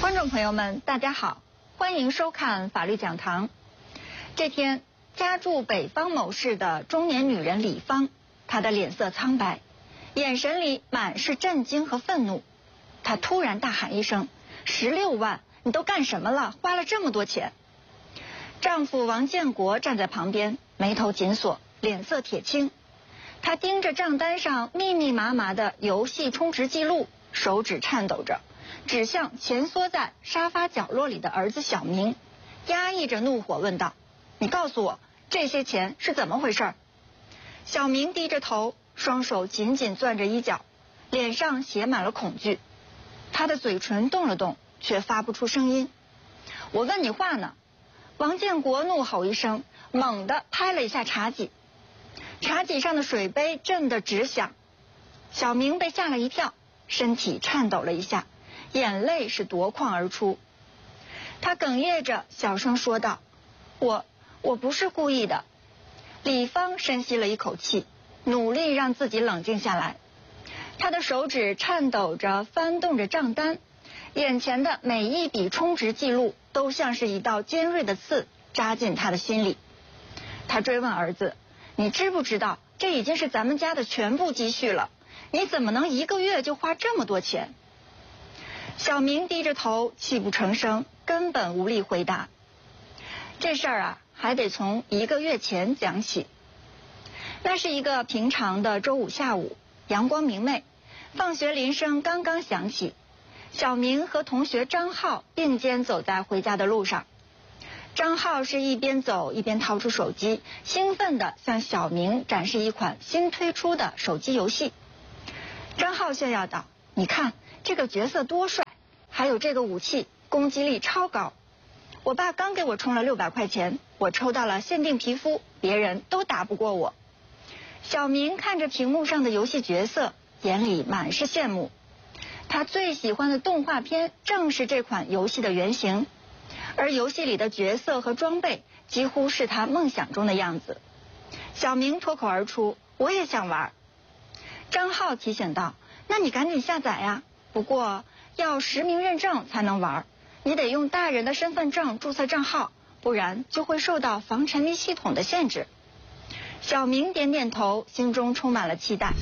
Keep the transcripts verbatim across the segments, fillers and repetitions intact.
观众朋友们，大家好，欢迎收看法律讲堂。这天，家住北方某市的中年女人李芳，她的脸色苍白，眼神里满是震惊和愤怒。她突然大喊一声：“十六万，你都干什么了？花了这么多钱！”丈夫王建国站在旁边，眉头紧锁，脸色铁青。他盯着账单上密密麻麻的游戏充值记录，手指颤抖着，指向蜷缩在沙发角落里的儿子小明，压抑着怒火问道：“你告诉我，这些钱是怎么回事？”小明低着头，双手紧紧攥着衣角，脸上写满了恐惧。他的嘴唇动了动，却发不出声音。“我问你话呢！”王建国怒吼一声，猛地拍了一下茶几，茶几上的水杯震得直响。小明被吓了一跳，身体颤抖了一下，眼泪是夺眶而出。他哽咽着小声说道：“我我不是故意的。”李芳深吸了一口气，努力让自己冷静下来。他的手指颤抖着翻动着账单，眼前的每一笔充值记录都像是一道尖锐的刺扎进他的心里。他追问儿子：“你知不知道这已经是咱们家的全部积蓄了？你怎么能一个月就花这么多钱？”小明低着头泣不成声，根本无力回答。这事儿啊，还得从一个月前讲起。那是一个平常的周五下午，阳光明媚，放学铃声刚刚响起，小明和同学张浩并肩走在回家的路上。张浩是一边走一边掏出手机，兴奋地向小明展示一款新推出的手机游戏。张浩炫耀道：“你看这个角色多帅，还有这个武器攻击力超高。我爸刚给我充了六百块钱，我抽到了限定皮肤，别人都打不过我。”小明看着屏幕上的游戏角色，眼里满是羡慕。他最喜欢的动画片正是这款游戏的原型，而游戏里的角色和装备几乎是他梦想中的样子。小明脱口而出：“我也想玩。”张浩提醒道：“那你赶紧下载呀，不过要实名认证才能玩，你得用大人的身份证注册账号，不然就会受到防沉迷系统的限制。”小明点点头，心中充满了期待。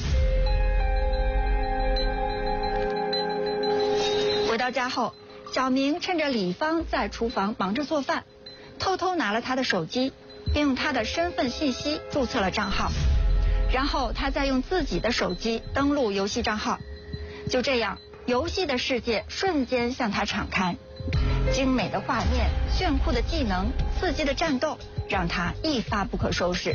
回到家后，小明趁着李芳在厨房忙着做饭，偷偷拿了她的手机，并用她的身份信息注册了账号，然后他再用自己的手机登录游戏账号。就这样，游戏的世界瞬间向他敞开，精美的画面、炫酷的技能、刺激的战斗，让他一发不可收拾。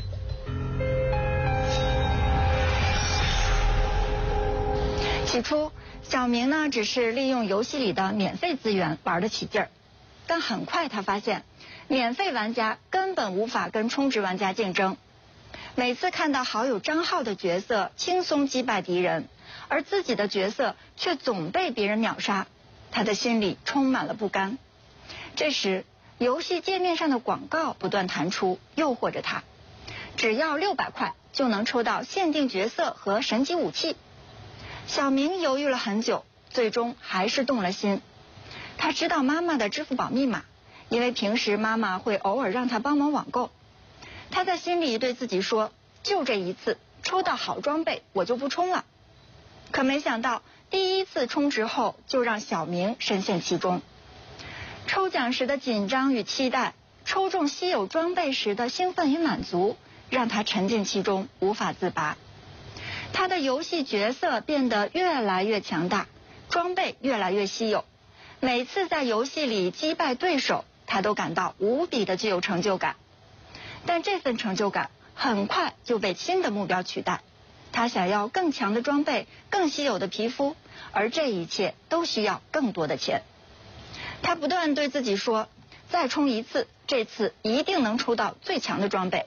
起初，小明呢只是利用游戏里的免费资源玩得起劲儿，但很快他发现，免费玩家根本无法跟充值玩家竞争。每次看到好友张浩的角色轻松击败敌人，而自己的角色却总被别人秒杀，他的心里充满了不甘。这时，游戏界面上的广告不断弹出，诱惑着他。只要六百块就能抽到限定角色和神级武器。小明犹豫了很久，最终还是动了心。他知道妈妈的支付宝密码，因为平时妈妈会偶尔让他帮忙网购。他在心里对自己说：“就这一次，抽到好装备我就不充了。”可没想到，第一次充值后就让小明深陷其中。抽奖时的紧张与期待，抽中稀有装备时的兴奋与满足，让他沉浸其中无法自拔。他的游戏角色变得越来越强大，装备越来越稀有。每次在游戏里击败对手，他都感到无比的具有成就感。但这份成就感很快就被新的目标取代。他想要更强的装备、更稀有的皮肤，而这一切都需要更多的钱。他不断对自己说：“再充一次，这次一定能抽到最强的装备。”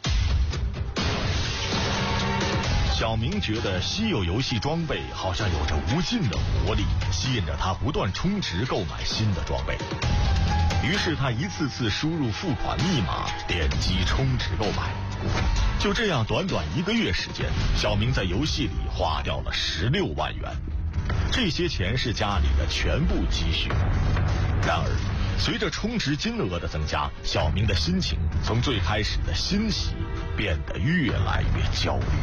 小明觉得稀有游戏装备好像有着无尽的活力，吸引着他不断充值购买新的装备。于是他一次次输入付款密码，点击充值购买。就这样，短短一个月时间，小明在游戏里花掉了十六万元。 这些钱是家里的全部积蓄。然而，随着充值金额的增加，小明的心情从最开始的欣喜变得越来越焦虑。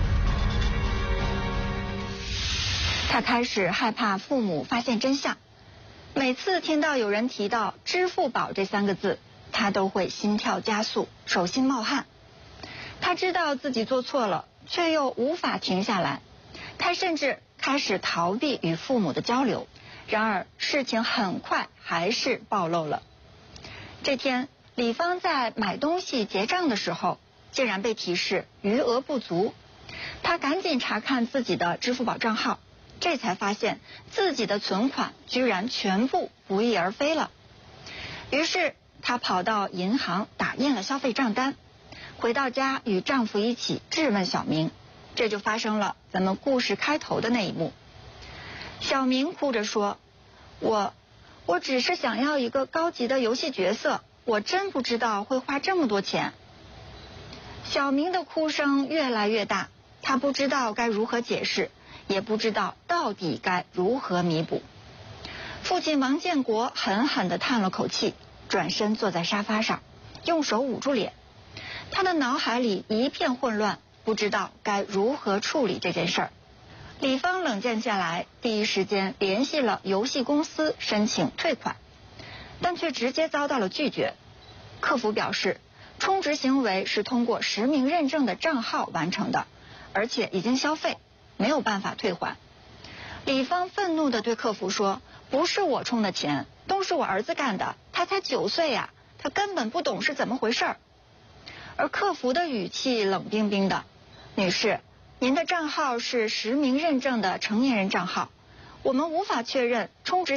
他开始害怕父母发现真相，每次听到有人提到支付宝这三个字，他都会心跳加速，手心冒汗。他知道自己做错了，却又无法停下来。他甚至开始逃避与父母的交流。然而事情很快还是暴露了。这天，李芳在买东西结账的时候，竟然被提示余额不足。他赶紧查看自己的支付宝账号，这才发现自己的存款居然全部不翼而飞了。于是她跑到银行打印了消费账单，回到家与丈夫一起质问小明。这就发生了咱们故事开头的那一幕。小明哭着说，我我只是想要一个高级的游戏角色，我真不知道会花这么多钱。小明的哭声越来越大，他不知道该如何解释，也不知道到底该如何弥补。父亲王建国狠狠地叹了口气，转身坐在沙发上，用手捂住脸。他的脑海里一片混乱，不知道该如何处理这件事儿。李芳冷静下来，第一时间联系了游戏公司申请退款，但却直接遭到了拒绝。客服表示，充值行为是通过实名认证的账号完成的，而且已经消费，没有办法退还。李芳愤怒地对客服说，不是我充的钱，都是我儿子干的，他才九岁呀，他根本不懂是怎么回事儿。而客服的语气冷冰冰的，女士，您的账号是实名认证的成年人账号，我们无法确认充值